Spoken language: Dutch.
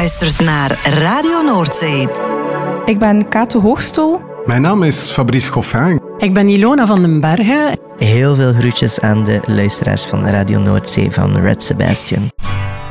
luistert naar Radio Noordzee. Ik ben Kato Hoogstoel. Mijn naam is Fabrice Goffin. Ik ben Ilona van den Bergen. Heel veel groetjes aan de luisteraars van Radio Noordzee van Red Sebastian.